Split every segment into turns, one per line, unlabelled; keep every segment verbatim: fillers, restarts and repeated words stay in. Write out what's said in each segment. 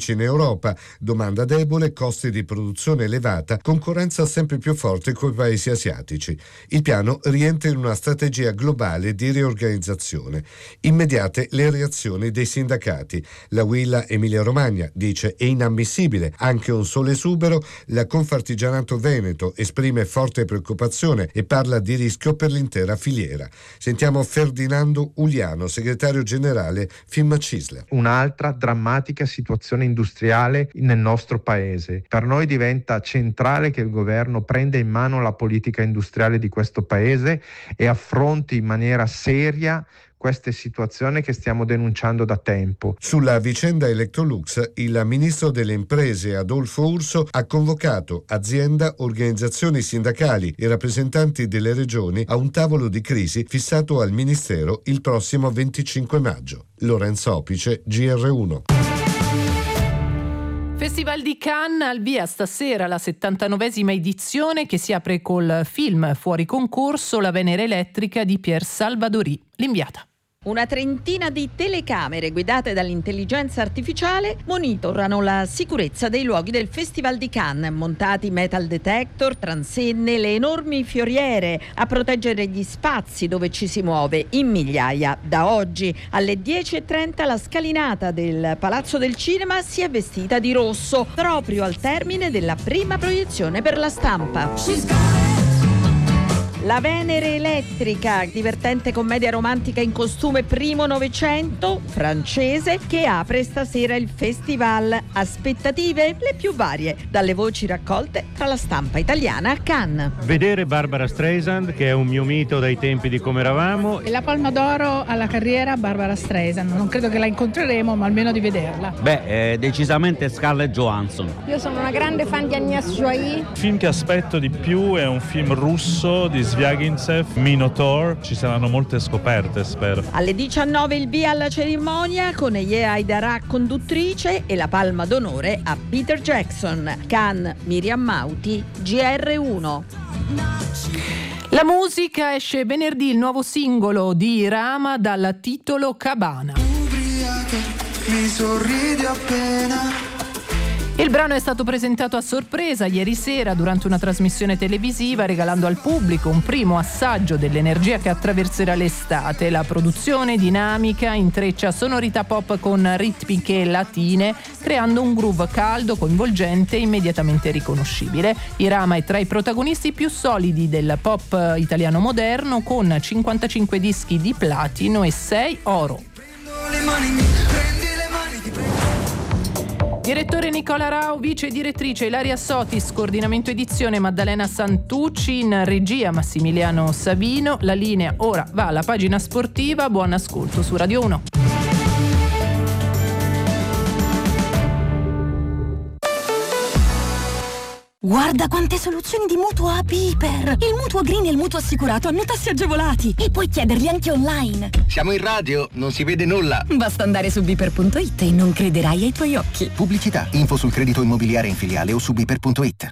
strategici in Europa, domanda debole, costi di produzione elevata, concorrenza sempre più forte coi paesi asiatici. Il piano rientra in una strategia globale di riorganizzazione. Immediate le reazioni dei sindacati. La Huila Emilia Romagna dice è inammissibile anche un solo esubero. La Confartigianato Veneto esprime forte preoccupazione e parla di rischio per l'intera filiera. Sentiamo Ferdinando Uliano, segretario generale Finmechisler.
Un'altra drammatica situazione industriale nel nostro paese. Per noi diventa centrale che il governo prenda in mano la politica industriale di questo paese e affronti in maniera seria queste situazioni che stiamo denunciando da tempo.
Sulla vicenda Electrolux, il ministro delle imprese Adolfo Urso ha convocato azienda, organizzazioni sindacali e rappresentanti delle regioni a un tavolo di crisi fissato al ministero il prossimo venticinque maggio. Lorenzo Opice, G R uno.
Festival di Cannes, al via stasera la settantanovesima edizione che si apre col film fuori concorso La Venere Elettrica di Pier Salvadori. L'inviata.
Una trentina di telecamere guidate dall'intelligenza artificiale monitorano la sicurezza dei luoghi del Festival di Cannes, montati metal detector, transenne, le enormi fioriere a proteggere gli spazi dove ci si muove in migliaia. Da oggi alle dieci e trenta la scalinata del Palazzo del Cinema si è vestita di rosso, proprio al termine della prima proiezione per la stampa. La Venere Elettrica, divertente commedia romantica in costume primo Novecento, francese, che apre stasera il festival. Aspettative le più varie, dalle voci raccolte tra la stampa italiana a Cannes.
Vedere Barbara Streisand, che è un mio mito dai tempi di Come eravamo.
La Palma d'Oro alla carriera Barbara Streisand. Non credo che la incontreremo, ma almeno di vederla.
Beh, eh, decisamente Scarlett Johansson.
Io sono una grande fan di Agnès Joy.
Il film che aspetto di più è un film russo di Sviagintsev, Minotaur. Ci saranno molte scoperte, spero.
Alle diciannove il via alla cerimonia con Eya Aidara conduttrice e la palma d'onore a Peter Jackson. Cannes, Miriam Mauti, G R uno.
La musica, esce venerdì il nuovo singolo di Rama dal titolo Cabana.
Ubriaca, mi sorridi appena.
Il brano è stato presentato a sorpresa ieri sera durante una trasmissione televisiva, regalando al pubblico un primo assaggio dell'energia che attraverserà l'estate. La produzione dinamica intreccia sonorità pop con ritmiche latine, creando un groove caldo, coinvolgente e immediatamente riconoscibile. Irama è tra i protagonisti più solidi del pop italiano moderno, con cinquantacinque dischi di platino e sei oro. Direttore Nicola Rau, vice direttrice Ilaria Sotis, coordinamento edizione Maddalena Santucci, in regia Massimiliano Savino. La linea ora va alla pagina sportiva. Buon ascolto su Radio uno.
Guarda quante soluzioni di mutuo a Piper! Il mutuo green e il mutuo assicurato hanno tassi agevolati e puoi chiederli anche online.
Siamo in radio, non si vede nulla.
Basta andare su biper punto it e non crederai ai tuoi occhi.
Pubblicità, info sul credito immobiliare in filiale o su biper punto it.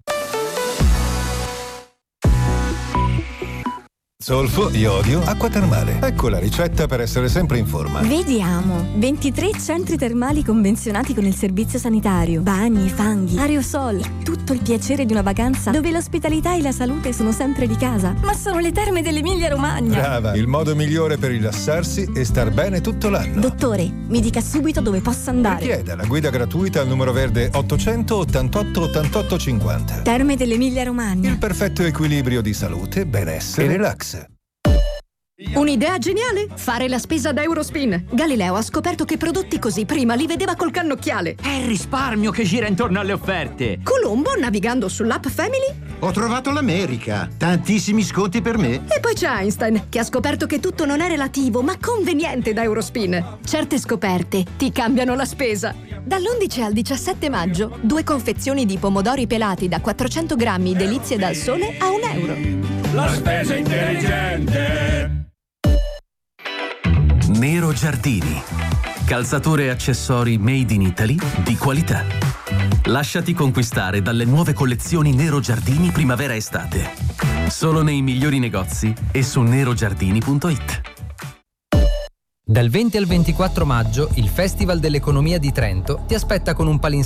Zolfo, iodio, acqua termale. Ecco la ricetta per essere sempre in forma.
Vediamo. ventitré centri termali convenzionati con il servizio sanitario. Bagni, fanghi, aerosol. Tutto il piacere di una vacanza dove l'ospitalità e la salute sono sempre di casa. Ma sono le terme dell'Emilia Romagna.
Brava, il modo migliore per rilassarsi e star bene tutto l'anno.
Dottore, mi dica subito dove posso andare.
Richieda la guida gratuita al numero verde ottocento ottantotto ottantotto cinquanta.
Terme dell'Emilia Romagna.
Il perfetto equilibrio di salute, benessere e relax.
Un'idea geniale? Fare la spesa da Eurospin. Galileo ha scoperto che prodotti così prima li vedeva col cannocchiale.
È il risparmio che gira intorno alle offerte.
Colombo, navigando sull'app Family,
ho trovato l'America. Tantissimi sconti per me.
E poi c'è Einstein, che ha scoperto che tutto non è relativo, ma conveniente da Eurospin. Certe scoperte ti cambiano la spesa. Dall'undici al diciassette maggio, due confezioni di pomodori pelati da quattrocento grammi delizie dal sole a un euro.
La spesa intelligente.
Nero Giardini. Calzature e accessori made in Italy di qualità. Lasciati conquistare dalle nuove collezioni Nero Giardini primavera-estate. Solo nei migliori negozi e su nerogiardini punto it.
Dal venti al ventiquattro maggio il Festival dell'Economia di Trento ti aspetta con un palinsesto